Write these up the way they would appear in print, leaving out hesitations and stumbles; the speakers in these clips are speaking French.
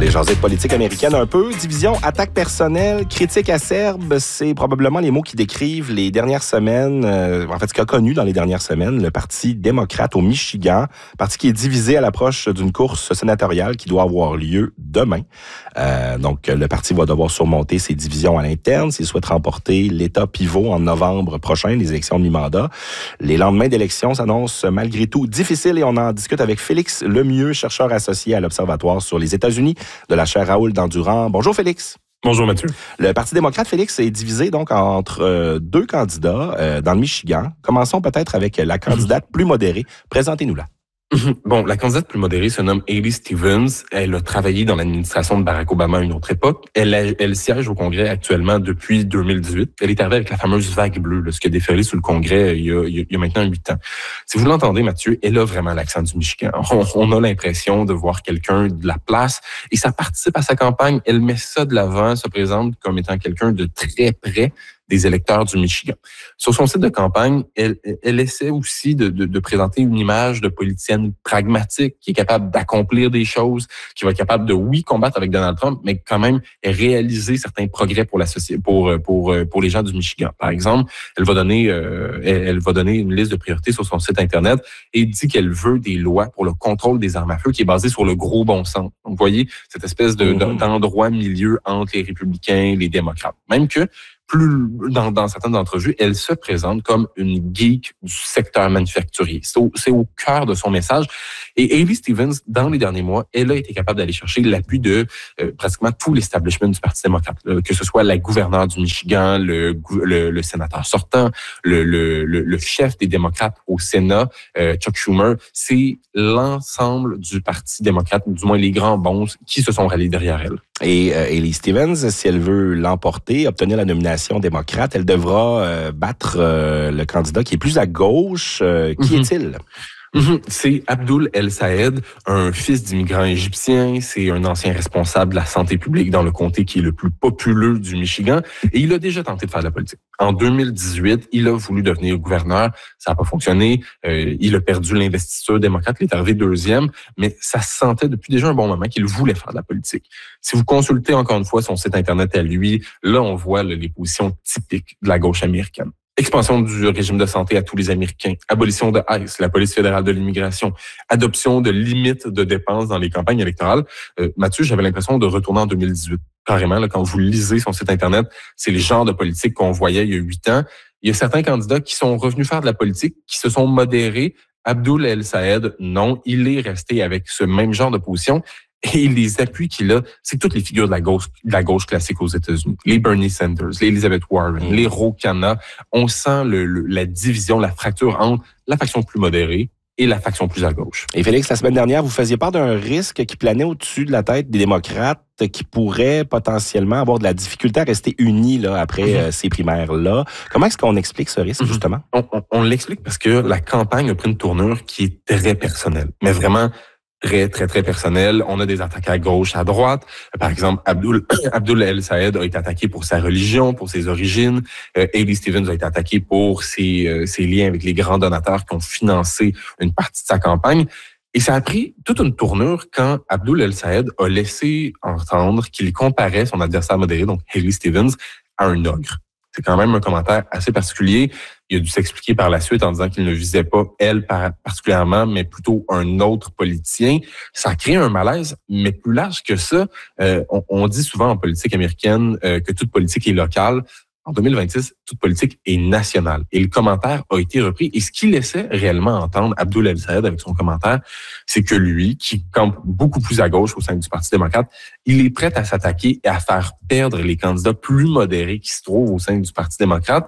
les jasettes politiques américaines un peu. Division, attaque personnelle, critique acerbe, c'est probablement les mots qui décrivent les dernières semaines, en fait, ce qu'a connu dans les dernières semaines le Parti démocrate au Michigan, parti qui est divisé à l'approche d'une course sénatoriale qui doit avoir lieu demain. Donc, le parti va devoir surmonter ses divisions à l'interne s'il souhaite remporter l'État pivot en novembre prochain, les élections de mi-mandat. Les lendemains d'élections s'annoncent malgré tout difficiles et on en discute avec Félix Lemieux, chercheur associé à l'Observatoire sur les États-Unis de la chaire Raoul Dandurand. Bonjour Félix. Bonjour Mathieu. Le Parti démocrate, Félix, est divisé donc entre deux candidats dans le Michigan. Commençons peut-être avec la candidate plus modérée. Présentez-nous-la. Bon, la candidate plus modérée se nomme Hailey Stevens. Elle a travaillé dans l'administration de Barack Obama à une autre époque. Elle siège au Congrès actuellement depuis 2018. Elle est arrivée avec la fameuse vague bleue, ce qui a déferlé sous le Congrès il y a maintenant 8 ans. Si vous l'entendez, Mathieu, elle a vraiment l'accent du Michigan. On a l'impression de voir quelqu'un de la place et ça participe à sa campagne. Elle met ça de l'avant, se présente comme étant quelqu'un de très près des électeurs du Michigan. Sur son site de campagne, elle essaie aussi de présenter une image de politicienne pragmatique, qui est capable d'accomplir des choses, qui va être capable de, oui, combattre avec Donald Trump, mais quand même réaliser certains progrès pour la société, pour les gens du Michigan. Par exemple, elle va donner une liste de priorités sur son site Internet et dit qu'elle veut des lois pour le contrôle des armes à feu qui est basé sur le gros bon sens. Donc, vous voyez, cette espèce d'endroit milieu entre les républicains et les démocrates. Même que dans certaines entrevues, elle se présente comme une geek du secteur manufacturier. C'est au cœur de son message. Et Hailey Stevens, dans les derniers mois, elle a été capable d'aller chercher l'appui de pratiquement tout l'establishment du Parti démocrate, que ce soit la gouverneure du Michigan, le sénateur sortant, le chef des démocrates au Sénat, Chuck Schumer. C'est l'ensemble du Parti démocrate, du moins les grands bons, qui se sont ralliés derrière elle. Et Hailey Stevens, si elle veut l'emporter, obtenir la nomination démocrate, elle devra battre le candidat qui est plus à gauche. Qui est-il? C'est Abdul El-Sayed, un fils d'immigrants égyptiens. C'est un ancien responsable de la santé publique dans le comté qui est le plus populeux du Michigan. Et il a déjà tenté de faire de la politique. En 2018, il a voulu devenir gouverneur. Ça n'a pas fonctionné. Il a perdu l'investiture démocrate. Il est arrivé deuxième. Mais ça se sentait depuis déjà un bon moment qu'il voulait faire de la politique. Si vous consultez encore une fois son site Internet à lui, là, on voit les positions typiques de la gauche américaine. Expansion du régime de santé à tous les Américains, abolition de ICE, la police fédérale de l'immigration, adoption de limites de dépenses dans les campagnes électorales. Mathieu, j'avais l'impression de retourner en 2018. Carrément, là, quand vous lisez son site Internet, c'est le genre de politique qu'on voyait il y a 8 ans. Il y a certains candidats qui sont revenus faire de la politique, qui se sont modérés. Abdul El-Sayed, non, il est resté avec ce même genre de position. Et les appuis qu'il a, c'est toutes les figures de la gauche classique aux États-Unis. Les Bernie Sanders, les Elizabeth Warren, les Ro Khanna. On sent la division, la fracture entre la faction plus modérée et la faction plus à gauche. Et Félix, la semaine dernière, vous faisiez part d'un risque qui planait au-dessus de la tête des démocrates qui pourraient potentiellement avoir de la difficulté à rester unis là, après ces primaires-là. Comment est-ce qu'on explique ce risque, justement? On l'explique parce que la campagne a pris une tournure qui est très personnelle, mais vraiment très, très, très personnel. On a des attaques à gauche, à droite. Par exemple, Abdul El-Sayed a été attaqué pour sa religion, pour ses origines. Hailey Stevens a été attaqué pour ses liens avec les grands donateurs qui ont financé une partie de sa campagne. Et ça a pris toute une tournure quand Abdul El-Sayed a laissé entendre qu'il comparait son adversaire modéré, donc Hailey Stevens, à un ogre. C'est quand même un commentaire assez particulier. Il a dû s'expliquer par la suite en disant qu'il ne visait pas elle particulièrement, mais plutôt un autre politicien. Ça a créé un malaise, mais plus large que ça. On dit souvent en politique américaine que toute politique est locale. En 2026, toute politique est nationale. Et le commentaire a été repris. Et ce qu'il laissait réellement entendre Abdul El-Sayed avec son commentaire, c'est que lui, qui campe beaucoup plus à gauche au sein du Parti démocrate, il est prêt à s'attaquer et à faire perdre les candidats plus modérés qui se trouvent au sein du Parti démocrate.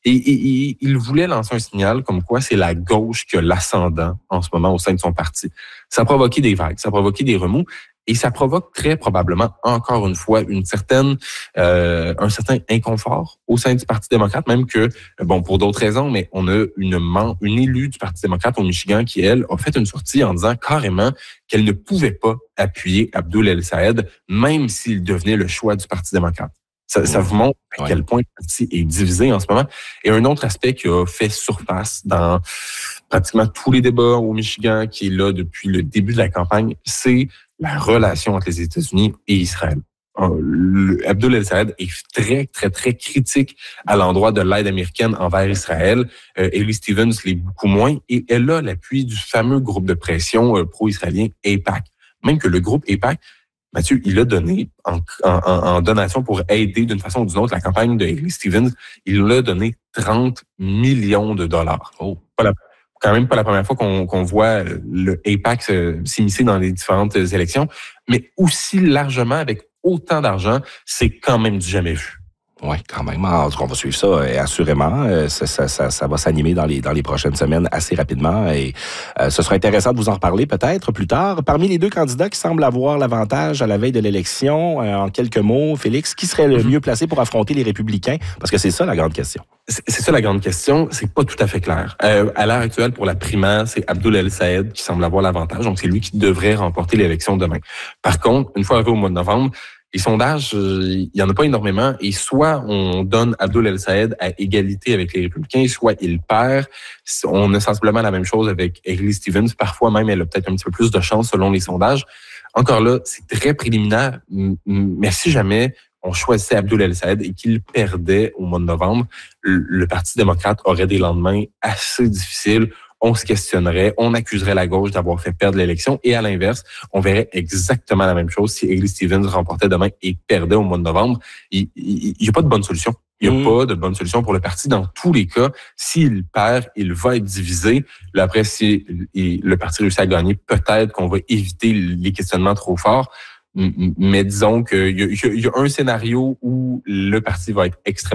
Et il voulait lancer un signal comme quoi c'est la gauche qui a l'ascendant en ce moment au sein de son parti. Ça a provoqué des vagues, ça a provoqué des remous. Et ça provoque très probablement, encore une fois, un certain inconfort au sein du Parti démocrate, même que, bon, pour d'autres raisons, mais on a une élue du Parti démocrate au Michigan qui, elle, a fait une sortie en disant carrément qu'elle ne pouvait pas appuyer Abdul El-Sayed, même s'il devenait le choix du Parti démocrate. Ça vous montre à quel point le parti est divisé en ce moment. Et un autre aspect qui a fait surface dans pratiquement tous les débats au Michigan, qui est là depuis le début de la campagne, c'est la relation entre les États-Unis et Israël. Abdul El-Sayed est très, très, très critique à l'endroit de l'aide américaine envers Israël. Ellie Stephens l'est beaucoup moins. Et elle a l'appui du fameux groupe de pression pro-israélien AIPAC. Même que le groupe AIPAC, Mathieu, il a donné en donation pour aider d'une façon ou d'une autre la campagne de Ellie Stephens. Il a donné 30 millions de dollars. Quand même pas la première fois qu'on voit le AIPAC s'immiscer dans les différentes élections, mais aussi largement avec autant d'argent, c'est quand même du jamais vu. Oui, quand même. En tout cas, on va suivre ça assurément. Ça va s'animer dans les prochaines semaines assez rapidement et ce sera intéressant de vous en reparler peut-être plus tard. Parmi les deux candidats qui semblent avoir l'avantage à la veille de l'élection, en quelques mots, Félix, qui serait le mieux placé pour affronter les républicains? Parce que c'est ça la grande question. C'est ça la grande question. C'est pas tout à fait clair. À l'heure actuelle, pour la primaire, c'est Abdul El-Sayed qui semble avoir l'avantage. Donc, c'est lui qui devrait remporter l'élection demain. Par contre, une fois arrivé au mois de novembre, les sondages, il y en a pas énormément. Et soit on donne Abdul El-Sayed à égalité avec les républicains, soit il perd. On a sensiblement la même chose avec Ellie Stephens. Parfois même, elle a peut-être un petit peu plus de chance selon les sondages. Encore là, c'est très préliminaire. Mais si jamais on choisissait Abdul El-Sayed et qu'il perdait au mois de novembre, le Parti démocrate aurait des lendemains assez difficiles. On se questionnerait, on accuserait la gauche d'avoir fait perdre l'élection et à l'inverse, on verrait exactement la même chose si Ellie Stephens remportait demain et perdait au mois de novembre. Il n'y a pas de bonne solution. Il n'y a pas de bonne solution pour le parti. Dans tous les cas, s'il perd, il va être divisé. Là, après, si le parti réussit à gagner, peut-être qu'on va éviter les questionnements trop forts. Mais disons qu'il y a un scénario où le parti va être extrêmement